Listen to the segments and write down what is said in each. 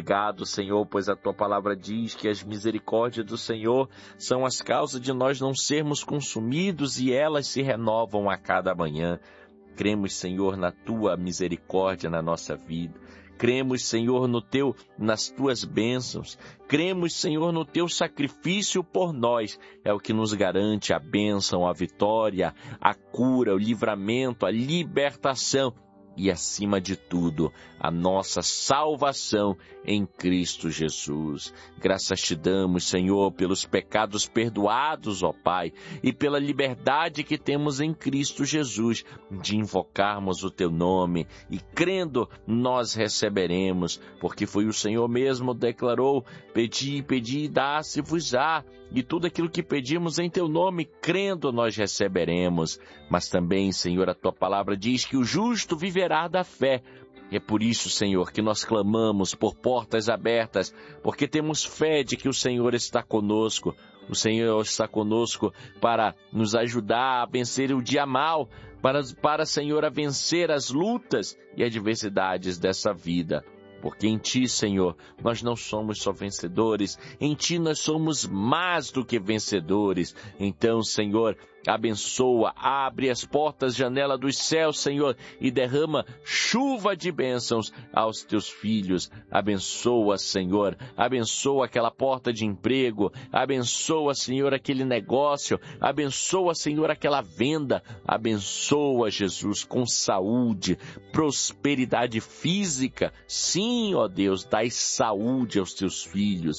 obrigado, Senhor, pois a Tua palavra diz que as misericórdias do Senhor são as causas de nós não sermos consumidos e elas se renovam a cada manhã. Cremos, Senhor, na Tua misericórdia na nossa vida. Cremos, Senhor, nas Tuas bênçãos. Cremos, Senhor, no Teu sacrifício por nós. É o que nos garante a bênção, a vitória, a cura, o livramento, a libertação e, acima de tudo, a nossa salvação em Cristo Jesus. Graças te damos, Senhor, pelos pecados perdoados, ó Pai, e pela liberdade que temos em Cristo Jesus de invocarmos o Teu nome e, crendo, nós receberemos, porque foi o Senhor mesmo que declarou: pedi, pedi e dá-se-vos-á. E tudo aquilo que pedimos em Teu nome, crendo, nós receberemos. Mas também, Senhor, a Tua palavra diz que o justo viverá da fé. É por isso, Senhor, que nós clamamos por portas abertas, porque temos fé de que o Senhor está conosco. O Senhor está conosco para nos ajudar a vencer o dia mal, para Senhor, a vencer as lutas e adversidades dessa vida. Porque em Ti, Senhor, nós não somos só vencedores, em Ti nós somos mais do que vencedores. Então, Senhor, abençoa, abre as portas, janela dos céus, Senhor, e derrama chuva de bênçãos aos Teus filhos. Abençoa, Senhor, abençoa aquela porta de emprego, abençoa, Senhor, aquele negócio, abençoa, Senhor, aquela venda, abençoa, Jesus, com saúde, prosperidade física. Sim, ó Deus, dai saúde aos Teus filhos.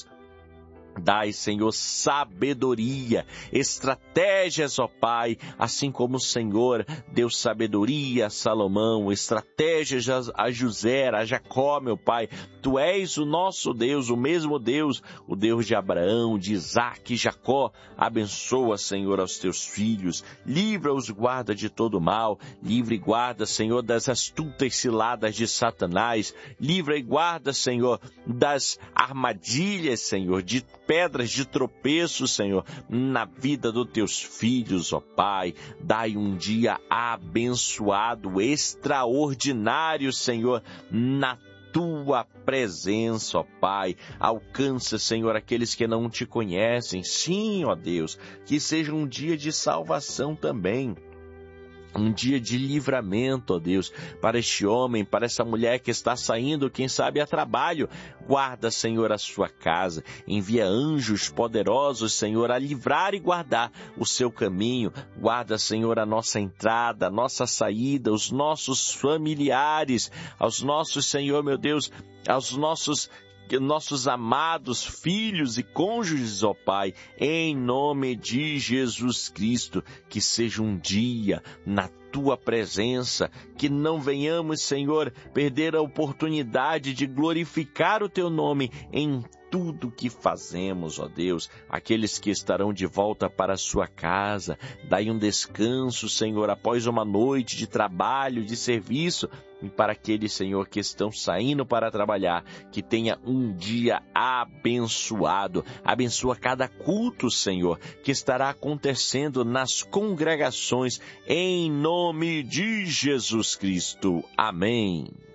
Dai, Senhor, sabedoria, estratégias, ó Pai, assim como o Senhor deu sabedoria a Salomão, estratégias a José, a Jacó, meu Pai. Tu és o nosso Deus, o mesmo Deus, o Deus de Abraão, de Isaque e Jacó. Abençoa, Senhor, aos Teus filhos, livra-os, guarda de todo mal, livra e guarda, Senhor, das astutas ciladas de Satanás, livra e guarda, Senhor, das armadilhas, Senhor, de pedras de tropeço, Senhor, na vida dos Teus filhos, ó Pai. Dai um dia abençoado, extraordinário, Senhor, na Tua presença, ó Pai. Alcança, Senhor, aqueles que não Te conhecem. Sim, ó Deus, que seja um dia de salvação também. Um dia de livramento, ó Deus, para este homem, para essa mulher que está saindo, quem sabe, a trabalho. Guarda, Senhor, a sua casa. Envia anjos poderosos, Senhor, a livrar e guardar o seu caminho. Guarda, Senhor, a nossa entrada, a nossa saída, os nossos familiares, aos nossos, Senhor, meu Deus, aos nossos amados filhos e cônjuges, ó Pai, em nome de Jesus Cristo, que seja um dia na Tua presença, que não venhamos, Senhor, perder a oportunidade de glorificar o Teu nome em tudo que fazemos, ó Deus. Aqueles que estarão de volta para a sua casa, dai um descanso, Senhor, após uma noite de trabalho, de serviço. E para aqueles, Senhor, que estão saindo para trabalhar, que tenha um dia abençoado. Abençoa cada culto, Senhor, que estará acontecendo nas congregações, em nome de Jesus Cristo. Amém.